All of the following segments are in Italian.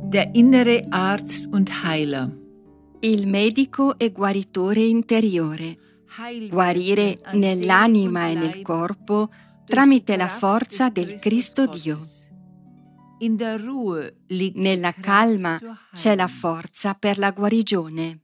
Der innere Arzt und Heiler. Il medico e guaritore interiore. Guarire nell'anima e nel corpo tramite la forza del Cristo Dio. Nella calma c'è la forza per la guarigione.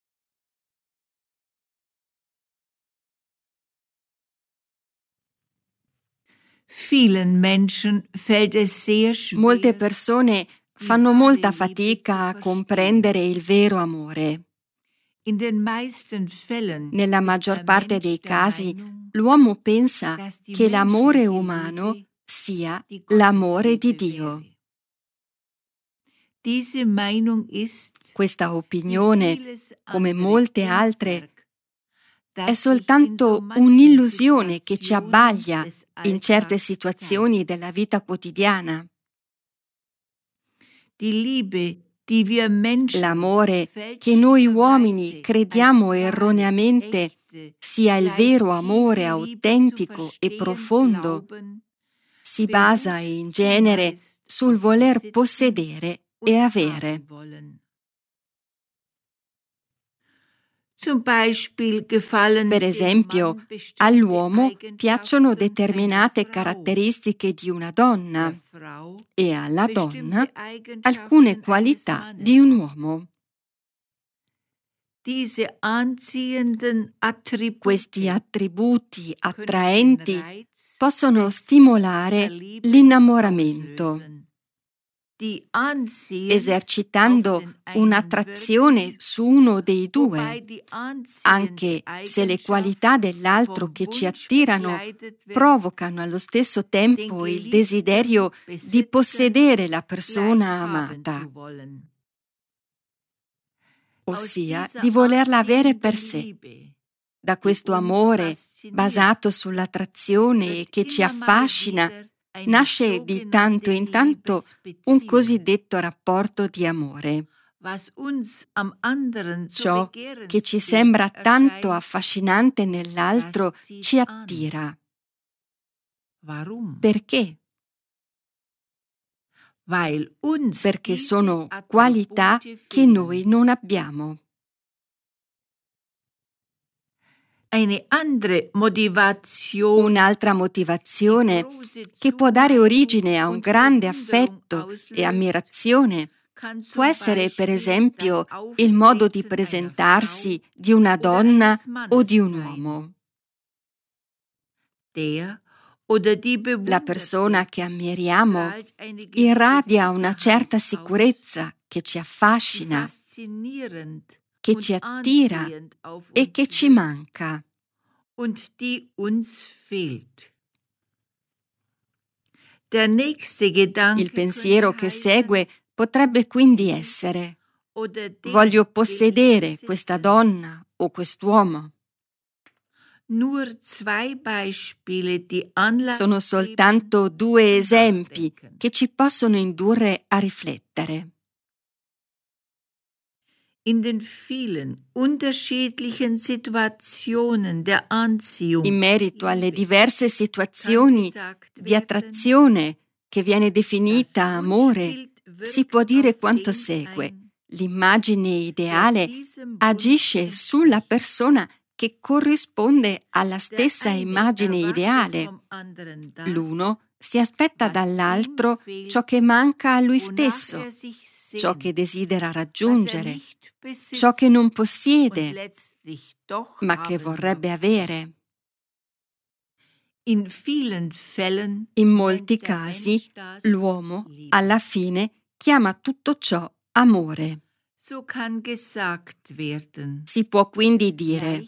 Molte persone fanno molta fatica a comprendere il vero amore. Nella maggior parte dei casi, l'uomo pensa che l'amore umano sia l'amore di Dio. Questa opinione, come molte altre, è soltanto un'illusione che ci abbaglia in certe situazioni della vita quotidiana. L'amore che noi uomini crediamo erroneamente sia il vero amore autentico e profondo si basa in genere sul voler possedere e avere. Per esempio, all'uomo piacciono determinate caratteristiche di una donna e alla donna alcune qualità di un uomo. Questi attributi attraenti possono stimolare l'innamoramento, esercitando un'attrazione su uno dei due, anche se le qualità dell'altro che ci attirano provocano allo stesso tempo il desiderio di possedere la persona amata, ossia di volerla avere per sé. Da questo amore, basato sull'attrazione e che ci affascina, nasce di tanto in tanto un cosiddetto rapporto di amore. Ciò che ci sembra tanto affascinante nell'altro ci attira. Perché? Perché sono qualità che noi non abbiamo. Un'altra motivazione che può dare origine a un grande affetto e ammirazione può essere, per esempio, il modo di presentarsi di una donna o di un uomo. La persona che ammiriamo irradia una certa sicurezza che ci affascina, che ci attira e che ci manca. Il pensiero che segue potrebbe quindi essere: voglio possedere questa donna o quest'uomo. Sono soltanto due esempi che ci possono indurre a riflettere. In merito alle diverse situazioni di attrazione che viene definita amore, si può dire quanto segue. L'immagine ideale agisce sulla persona che corrisponde alla stessa immagine ideale. L'uno si aspetta dall'altro ciò che manca a lui stesso, ciò che desidera raggiungere, ciò che non possiede, ma che vorrebbe avere. In molti casi, l'uomo, alla fine, chiama tutto ciò amore. Si può quindi dire: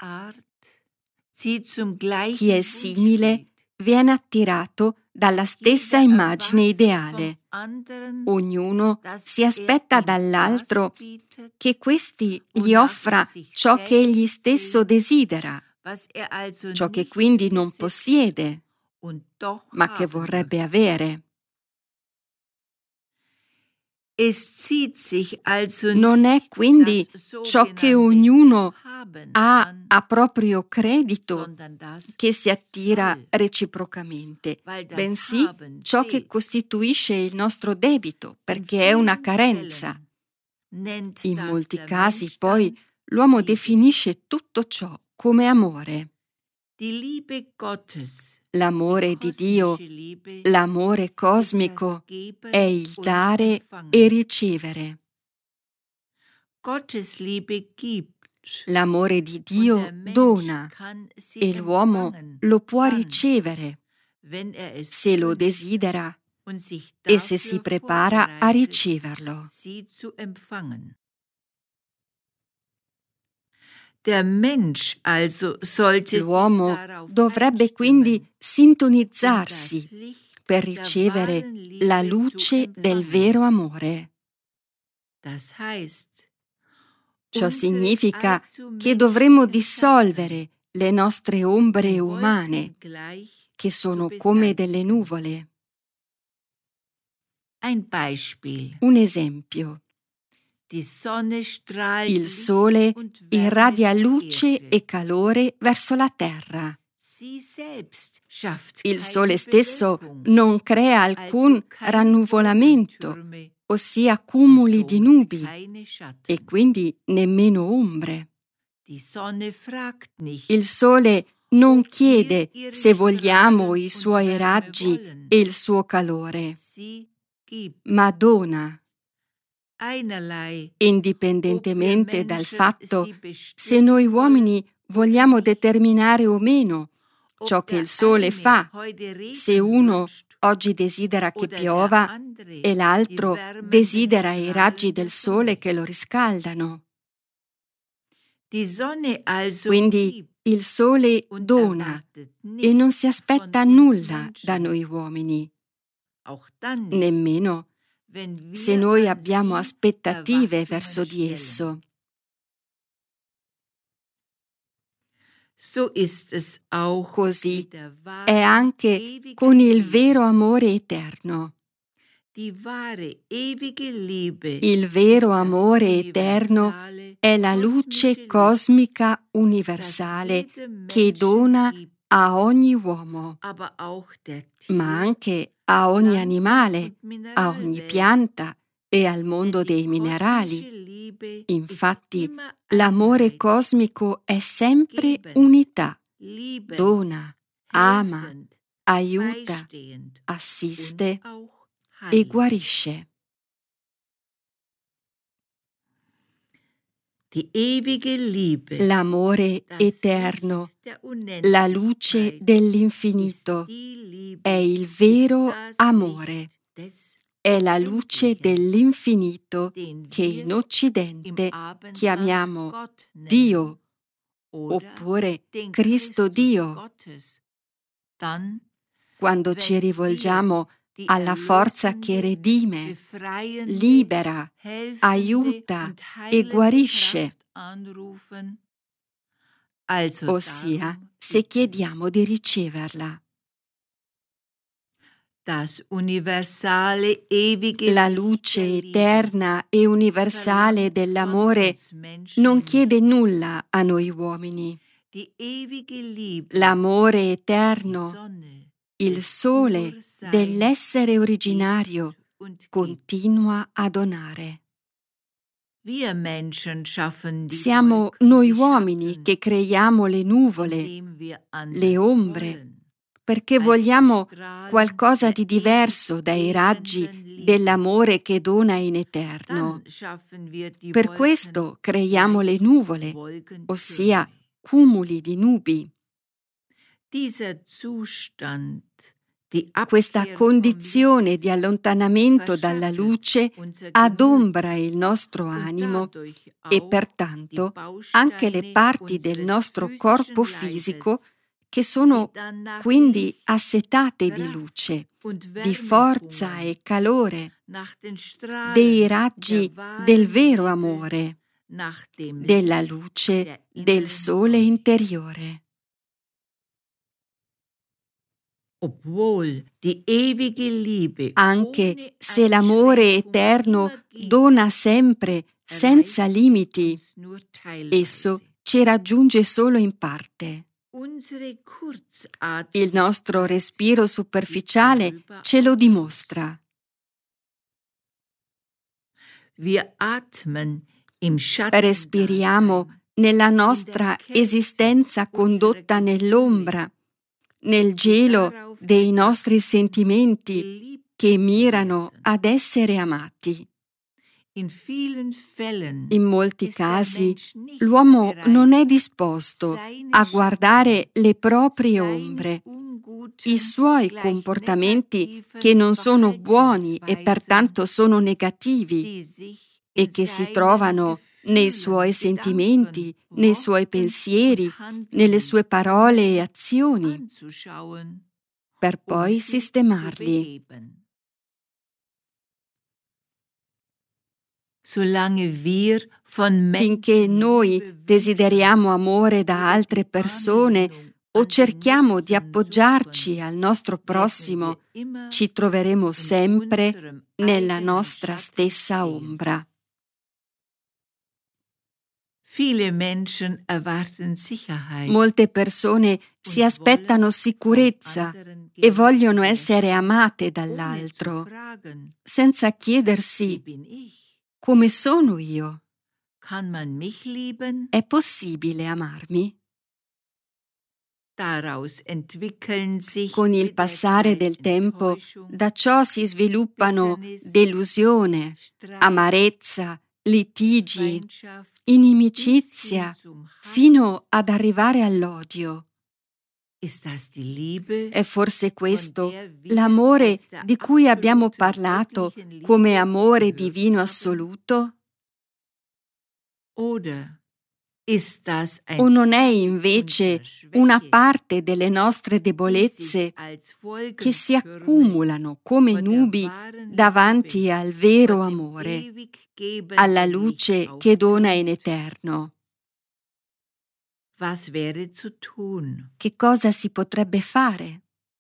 chi è simile viene attirato dalla stessa immagine ideale. Ognuno si aspetta dall'altro che questi gli offra ciò che egli stesso desidera, ciò che quindi non possiede, ma che vorrebbe avere. Non è quindi ciò che ognuno ha a proprio credito che si attira reciprocamente, bensì ciò che costituisce il nostro debito, perché è una carenza. In molti casi, poi, l'uomo definisce tutto ciò come amore. L'amore di Dio, l'amore cosmico, è il dare e ricevere. L'amore di Dio dona e l'uomo lo può ricevere se lo desidera e se si prepara a riceverlo. L'uomo dovrebbe quindi sintonizzarsi per ricevere la luce del vero amore. Ciò significa che dovremo dissolvere le nostre ombre umane, che sono come delle nuvole. Un esempio. Il sole irradia luce e calore verso la terra. Il sole stesso non crea alcun rannuvolamento, ossia cumuli di nubi, e quindi nemmeno ombre. Il sole non chiede se vogliamo i suoi raggi e il suo calore, ma dona. Indipendentemente dal fatto se noi uomini vogliamo determinare o meno ciò che il sole fa, se uno oggi desidera che piova e l'altro desidera i raggi del sole che lo riscaldano. Quindi il sole dona e non si aspetta nulla da noi uomini, nemmeno se noi abbiamo aspettative verso di esso. Così è anche con il vero amore eterno. Il vero amore eterno è la luce cosmica universale che dona a ogni uomo, ma anche a ogni animale, a ogni pianta e al mondo dei minerali. Infatti, l'amore cosmico è sempre unità, dona, ama, aiuta, assiste e guarisce. L'amore eterno, la luce dell'infinito, è il vero amore. È la luce dell'infinito che in Occidente chiamiamo Dio oppure Cristo Dio. Quando ci rivolgiamo alla forza che redime, libera, aiuta e guarisce, ossia se chiediamo di riceverla. La luce eterna e universale dell'amore non chiede nulla a noi uomini. L'amore eterno, il sole dell'essere originario, continua a donare. Siamo noi uomini che creiamo le nuvole, le ombre, perché vogliamo qualcosa di diverso dai raggi dell'amore che dona in eterno. Per questo creiamo le nuvole, ossia cumuli di nubi. Questa condizione di allontanamento dalla luce adombra il nostro animo e pertanto anche le parti del nostro corpo fisico che sono quindi assetate di luce, di forza e calore, dei raggi del vero amore, della luce del sole interiore. Anche se l'amore eterno dona sempre, senza limiti, esso ci raggiunge solo in parte. Il nostro respiro superficiale ce lo dimostra. Respiriamo nella nostra esistenza condotta nell'ombra, nel gelo dei nostri sentimenti che mirano ad essere amati. In molti casi l'uomo non è disposto a guardare le proprie ombre, i suoi comportamenti che non sono buoni e pertanto sono negativi e che si trovano nei suoi sentimenti, nei suoi pensieri, nelle sue parole e azioni, per poi sistemarli. Finché noi desideriamo amore da altre persone o cerchiamo di appoggiarci al nostro prossimo, ci troveremo sempre nella nostra stessa ombra. Molte persone si aspettano sicurezza e vogliono essere amate dall'altro, senza chiedersi: come sono io? È possibile amarmi? Con il passare del tempo, da ciò si sviluppano delusione, amarezza, litigi, inimicizia, fino ad arrivare all'odio. È forse questo l'amore di cui abbiamo parlato come amore divino assoluto? O non è invece una parte delle nostre debolezze che si accumulano come nubi davanti al vero amore, alla luce che dona in eterno? Che cosa si potrebbe fare?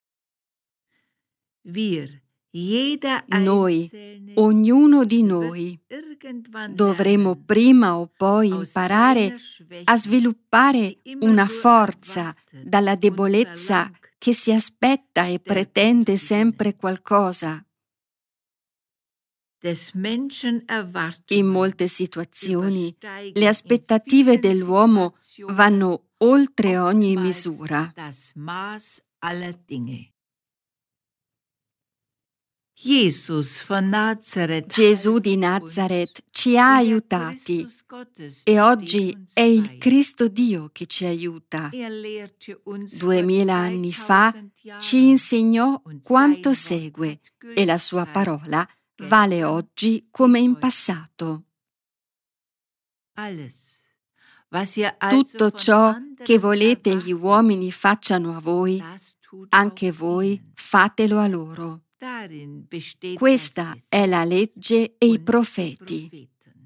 Noi, ognuno di noi, dovremo prima o poi imparare a sviluppare una forza dalla debolezza che si aspetta e pretende sempre qualcosa. In molte situazioni le aspettative dell'uomo vanno oltre ogni misura. Gesù di Nazareth ci ha aiutati e oggi è il Cristo Dio che ci aiuta. 2000 anni fa ci insegnò quanto segue e la sua parola vale oggi come in passato. Tutto ciò che volete gli uomini facciano a voi, anche voi fatelo a loro. Questa è la legge e i profeti.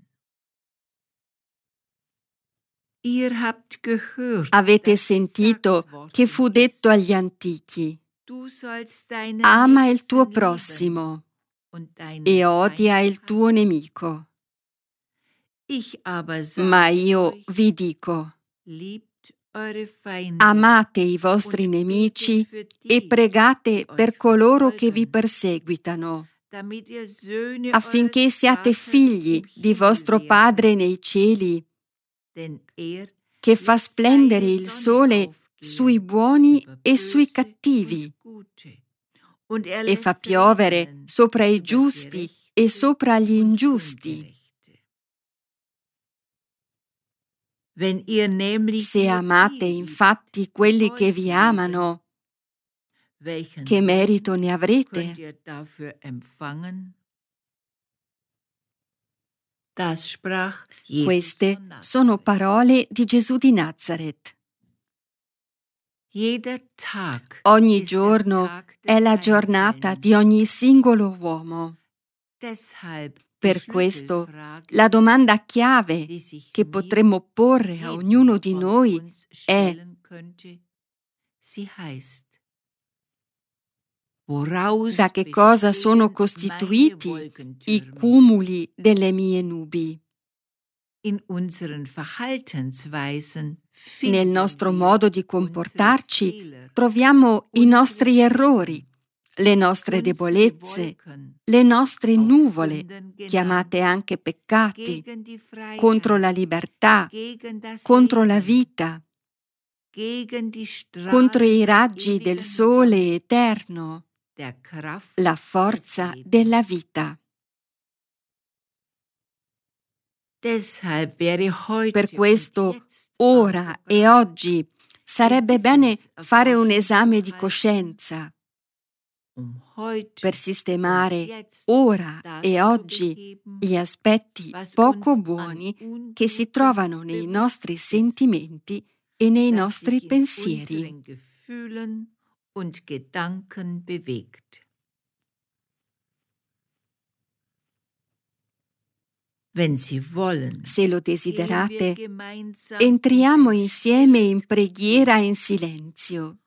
Avete sentito che fu detto agli antichi: ama il tuo prossimo e odia il tuo nemico. Ma io vi dico: amate i vostri nemici e pregate per coloro che vi perseguitano, affinché siate figli di vostro Padre nei cieli, che fa splendere il sole sui buoni e sui cattivi, e fa piovere sopra i giusti e sopra gli ingiusti. Se amate infatti quelli che vi amano, che merito ne avrete? Queste sono parole di Gesù di Nazareth. Ogni giorno è la giornata di ogni singolo uomo. Per questo, la domanda chiave che potremmo porre a ognuno di noi è: Da che cosa sono costituiti i cumuli delle mie nubi? Nel nostro modo di comportarci troviamo i nostri errori, le nostre debolezze, le nostre nuvole, chiamate anche peccati, contro la libertà, contro la vita, contro i raggi del sole eterno, la forza della vita. Per questo, ora e oggi, sarebbe bene fare un esame di coscienza per sistemare ora e oggi gli aspetti poco buoni che si trovano nei nostri sentimenti e nei nostri pensieri. Se lo desiderate, entriamo insieme in preghiera in silenzio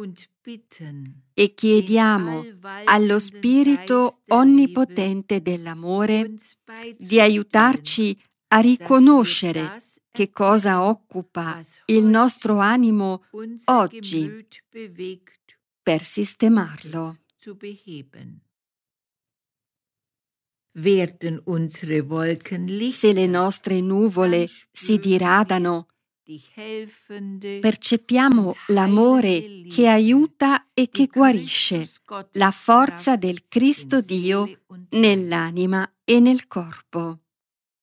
e chiediamo allo Spirito Onnipotente dell'amore di aiutarci a riconoscere che cosa occupa il nostro animo oggi per sistemarlo. Se le nostre nuvole si diradano, percepiamo l'amore che aiuta e che guarisce, la forza del Cristo Dio nell'anima e nel corpo.